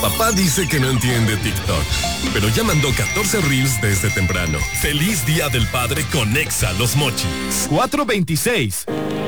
Papá dice que no entiende TikTok, pero ya mandó 14 reels desde temprano. Feliz Día del Padre con Exa Los Mochis. 426.